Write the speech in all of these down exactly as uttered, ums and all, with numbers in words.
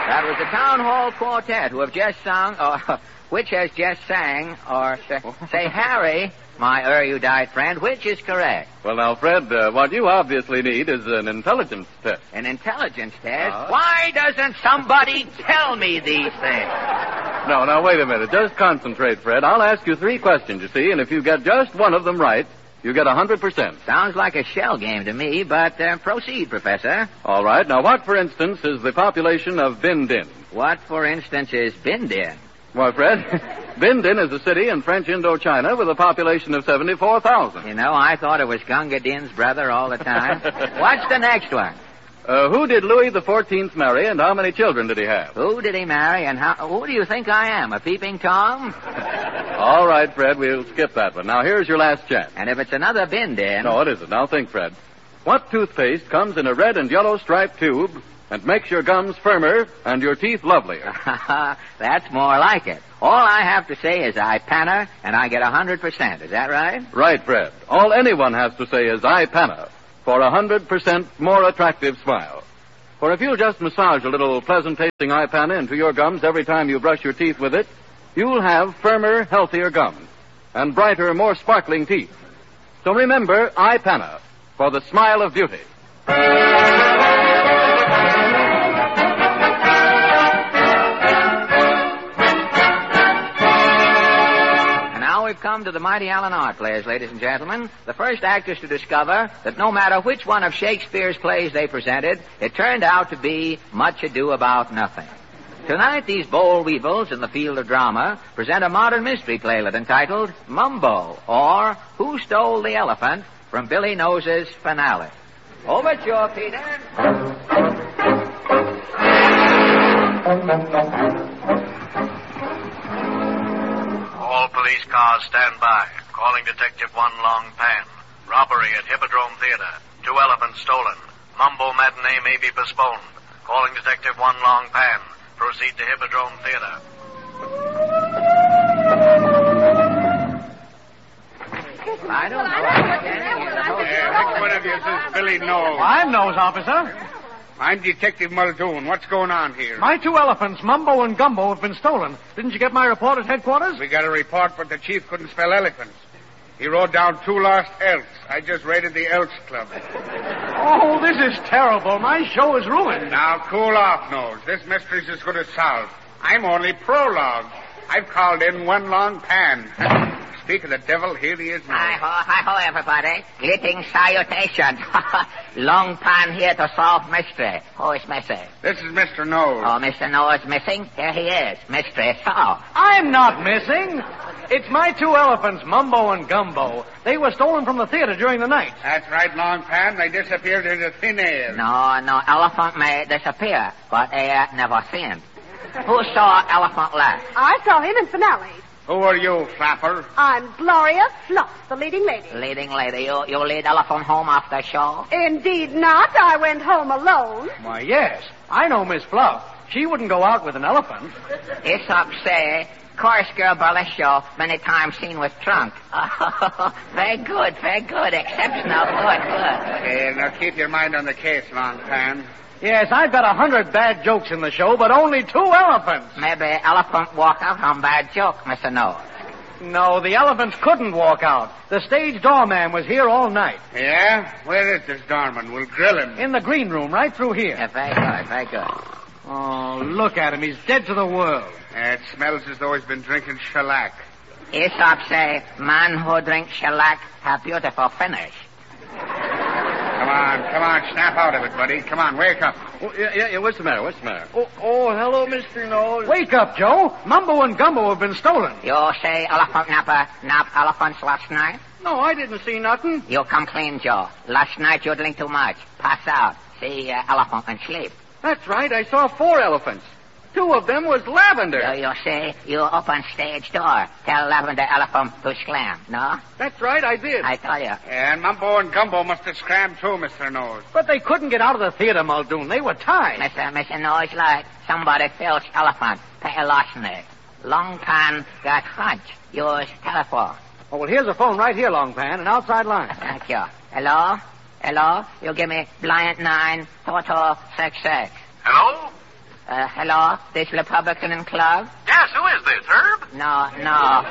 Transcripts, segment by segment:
That was the Town Hall Quartet who have just sung, or which has just sang, or say, say Harry, my erudite friend, which is correct? Well, now, Fred, uh, what you obviously need is an intelligence test. An intelligence test? Uh, Why doesn't somebody tell me these things? No, now, wait a minute. Just concentrate, Fred. I'll ask you three questions, you see, and if you get just one of them right, you get a hundred percent. Sounds like a shell game to me, but uh, proceed, Professor. All right. Now, what, for instance, is the population of Bin Din? What, for instance, is Bin Din? Why, Fred, Bin Din is a city in French Indochina with a population of seventy-four thousand. You know, I thought it was Gunga Din's brother all the time. What's the next one? Uh, who did Louis the Fourteenth marry, and how many children did he have? Who did he marry, and how... Who do you think I am, a peeping Tom? All right, Fred, we'll skip that one. Now, here's your last chance. And if it's another Bin Din... No, it isn't. Now, think, Fred. What toothpaste comes in a red and yellow striped tube and makes your gums firmer and your teeth lovelier? That's more like it. All I have to say is I panna, and I get a hundred percent. Is that right? Right, Fred. All anyone has to say is I panna for a hundred percent more attractive smile. For if you'll just massage a little pleasant-tasting I panna into your gums every time you brush your teeth with it, you'll have firmer, healthier gums and brighter, more sparkling teeth. So remember I panna for the smile of beauty. We've come to the mighty Allen Art Players, ladies and gentlemen. The first actors to discover that no matter which one of Shakespeare's plays they presented, it turned out to be Much Ado About Nothing. Tonight, these bold weevils in the field of drama present a modern mystery playlet entitled Mumbo, or Who Stole the Elephant, from Billy Nose's finale. Overture, Peter. All police cars stand by. Calling Detective One Long Pan. Robbery at Hippodrome Theater. Two elephants stolen. Mumbo matinee may be postponed. Calling Detective One Long Pan. Proceed to Hippodrome Theater. I don't know. Yeah, which one of you is Billy Nose? I'm Nose, officer. I'm Detective Muldoon. What's going on here? My two elephants, Mumbo and Gumbo, have been stolen. Didn't you get my report at headquarters? We got a report, but the chief couldn't spell elephants. He wrote down two lost elks. I just raided the Elks Club. Oh, this is terrible. My show is ruined. Now, cool off, Nose. This mystery's as good as solved. I'm only prologue. I've called in One Long Pan. Speak of the devil, here he is now. Hi-ho, hi-ho, everybody. Greetings, salutations. Long Pan here to solve mystery. Who is missing? This is Mister Nose. Oh, Mister Noah's missing? Here he is. Mystery solved. I'm not missing. It's my two elephants, Mumbo and Gumbo. They were stolen from the theater during the night. That's right, Long Pan. They disappeared into thin air. No, no, elephant may disappear, but air never seen. Who saw elephant last? I saw him in finale. Who are you, Flapper? I'm Gloria Fluff, the leading lady. Leading lady, you, you lead elephant home after show? Indeed not. I went home alone. Why, yes. I know Miss Fluff. She wouldn't go out with an elephant. Aesop say, chorus girl burlesque show, many times seen with trunk. Oh, very good, very good. Exceptional, good, good. Okay, now keep your mind on the case, Long Pan. Yes, I've got a hundred bad jokes in the show, but only two elephants. Maybe elephant walk out on bad joke, Mister Nose. No, the elephants couldn't walk out. The stage doorman was here all night. Yeah? Where is this doorman? We'll grill him. In the green room, right through here. Yeah, very good, very good. Oh, look at him. He's dead to the world. Yeah, it smells as though he's been drinking shellac. Aesop say, man who drinks shellac have beautiful finish. Come on, come on, snap out of it, buddy. Come on, wake up. Oh, yeah, yeah, yeah, what's the matter? What's the matter? Oh, oh, hello, Mister Nose. Wake up, Joe. Mumbo and Gumbo have been stolen. You say elephant napper nap elephants last night? No, I didn't see nothing. You come clean, Joe. Last night you drink too much. Pass out. See uh, elephant and sleep. That's right. I saw four elephants. Two of them was lavender. So you say you open stage door. Tell lavender elephant to slam, no? That's right, I did. I tell you. And Mumbo and Gumbo must have scrammed too, Mister Nose. But they couldn't get out of the theater, Muldoon. They were tied. Mister Mister Nose like somebody fills elephant. Pay a larceny. Long Pan got hunch. Use telephone. Oh, well, here's a phone right here, Long Pan, an outside line. Thank you. Hello? Hello? You give me blind nine, total six six. Hello? Uh, hello? This Republican Club? Yes, who is this, Herb? No, no.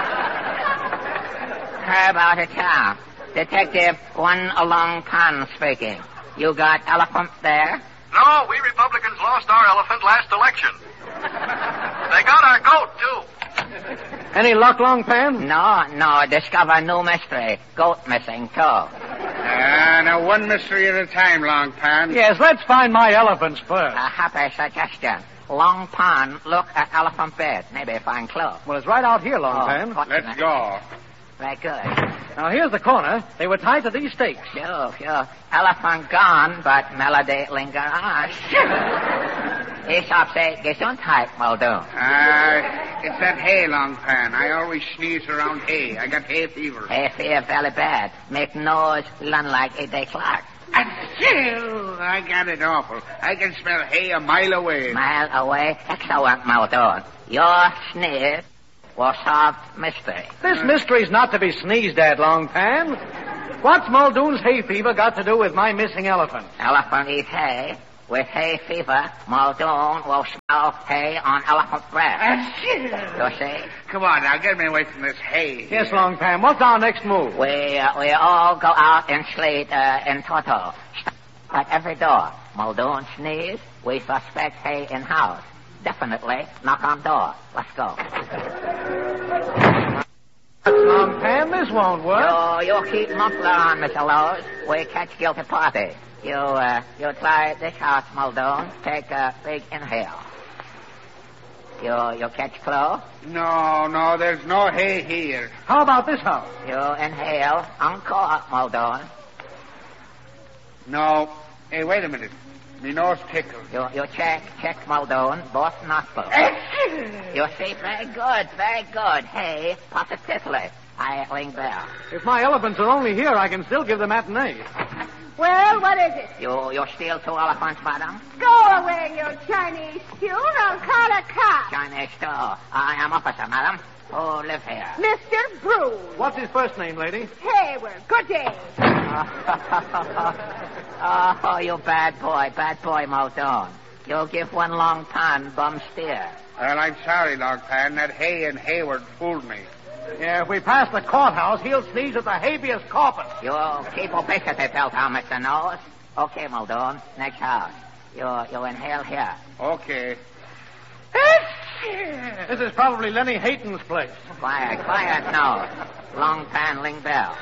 Herb out of town. Detective One Along Pond speaking. You got elephant there? No, we Republicans lost our elephant last election. They got our goat, too. Any luck, Long Pan? No, no. Discover new mystery. Goat missing, too. Ah, now one mystery at a time, Long Pan. Yes, let's find my elephants first. A happy suggestion. Long Pond, look at elephant bed. Maybe find clue. Well, it's right out here, Long Oh, Pan. what- Let's go. Very good. Now, here's the corner. They were tied to these stakes. Sure, sure. Elephant gone, but melody linger on. Ich hab say Gesundheit, Muldoon. Ah, it's that hay, Long Pan. I always sneeze around hay. I got hay fever. Hey, fear very bad. Make nose run like a day clock. Achoo! I got it awful. I can smell hay a mile away. Mile away, excellent, Muldoon. Your sneeze will solve mystery. This mystery's not to be sneezed at, Long Pan. What's Muldoon's hay fever got to do with my missing elephant? Elephant eat hay. With hay fever, Muldoon will smell hay on elephant breath. Achoo! You see? Come on, now, get me away from this hay. Yes, Long Pan. What's our next move? We, uh, we all go out and sleep uh, in toto. Stop at every door. Muldoon sneeze, we suspect hay in house. Definitely knock on door. Let's go. Long Pan, this won't work. You, you keep muffler on, Mister Lowe's. We catch guilty party. You, uh, you try this house, Muldoon. Take a big inhale. You, you catch clue. No, no, there's no hay here. How about this house? You inhale. Encore, Muldoon. No. Hey, wait a minute. Me nose tickles. You, you check, check, Muldoon. Both nostrils. You see, very good, very good. Hey, positively. I ring bell. If my elephants are only here, I can still give the matinee. Well, what is it? You, you steal two elephants, madam? Go away, you Chinese stew, and I'll call a cop. Chinese store. I am officer, madam. Who live here? Mister Bruce. What's his first name, lady? Hayward. Good day. Oh, you bad boy, bad boy, Muldoon. You'll give one Long Pond bum steer. Well, I'm sorry, Long Pan. That hay in Hayward fooled me. Yeah, if we pass the courthouse, he'll sneeze at the habeas corpus. You keep obesity felt out, Mister Nose. Okay, Muldoon. Next house. You, you inhale here. Okay. This is probably Lenny Hayton's place. Quiet, quiet, Nose. Long Pan, ling bell.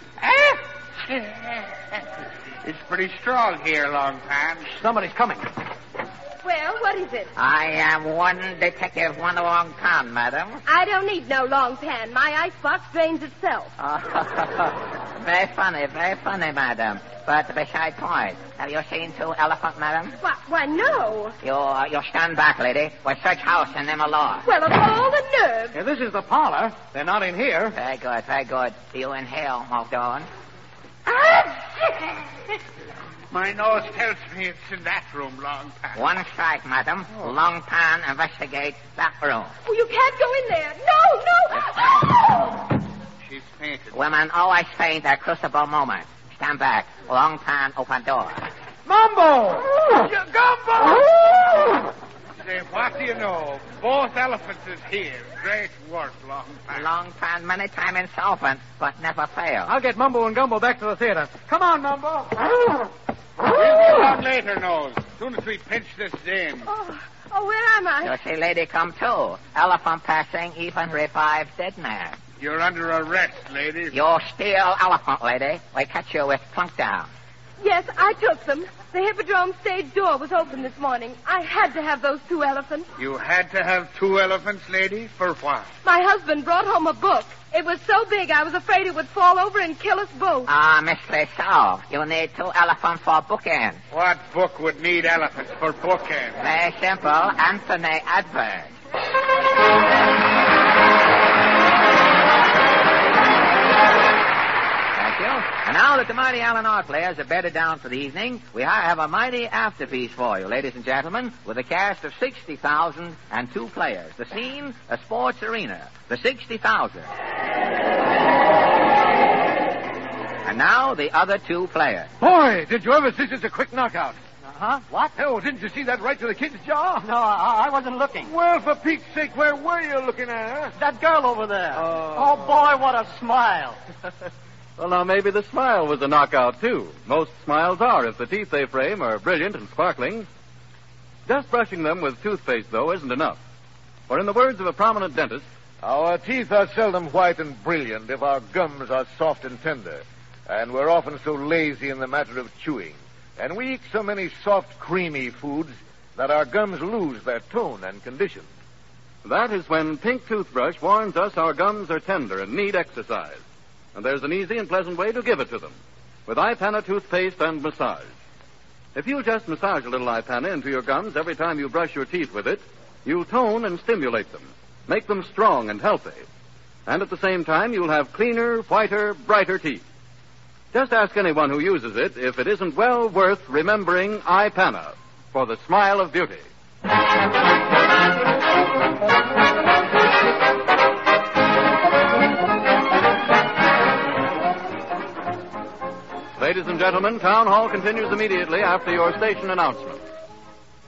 It's pretty strong here, Long Pan. Somebody's coming. Well, what is it? I am one detective, one Long Pond, madam. I don't need no long pan. My icebox drains itself. Oh, very funny, very funny, madam. But beside point, have you seen two elephants, madam? Why, why no. You, uh, you stand back, lady. We search house and them alone. Well, of all the nerve. Yeah, this is the parlor. They're not in here. Very good, very good. You inhale, Muldoon. My nose tells me it's in that room, Long Pan. One strike, madam. Long Pan, investigate that room. Oh, you can't go in there. No, no. Oh! She's fainted. Women always faint at crucible moment. Stand back. Long Pan, open door. Mumbo! Gumbo! Say, what do you know? Both elephants is here. Great work, Long Pan. Long Pan, many time insolvent, but never fail. I'll get Mumbo and Gumbo back to the theater. Come on, Mumbo. We'll be along later, Nose. As soon as we pinch this dame. Oh, oh, where am I? You see, lady, come too. Elephant passing, even revived dead man. You're under arrest, lady. You steal elephant, lady. We catch you with plunk down. Yes, I took them. The Hippodrome stage door was open this morning. I had to have those two elephants. You had to have two elephants, lady? For what? My husband brought home a book. It was so big I was afraid it would fall over and kill us both. Ah, mystery solved. You need two elephants for bookend. What book would need elephants for bookends? Very simple. Anthony Adverb. Thank you. And now that the mighty Allen Art players are bedded down for the evening, we have a mighty afterpiece for you, ladies and gentlemen, with a cast of sixty thousand and two players. The scene, a sports arena. The sixty thousand. And now the other two players. Boy, did you ever see such a quick knockout? Huh? What? Oh, didn't you see that right to the kid's jaw? No, I, I wasn't looking. Well, for Pete's sake, where were you looking at, huh? That girl over there. Oh. Oh, boy, what a smile. Well, now, maybe the smile was a knockout, too. Most smiles are if the teeth they frame are brilliant and sparkling. Just brushing them with toothpaste, though, isn't enough. For in the words of a prominent dentist, our teeth are seldom white and brilliant if our gums are soft and tender. And we're often so lazy in the matter of chewing. And we eat so many soft, creamy foods that our gums lose their tone and condition. that is when Pink Toothbrush warns us our gums are tender and need exercise. And there's an easy and pleasant way to give it to them, with iPana toothpaste and massage. If you just massage a little iPana into your gums every time you brush your teeth with it, you'll tone and stimulate them, make them strong and healthy. And at the same time, you'll have cleaner, whiter, brighter teeth. Just ask anyone who uses it if it isn't well worth remembering iPana for the smile of beauty. Ladies and gentlemen, Town Hall continues immediately after your station announcement.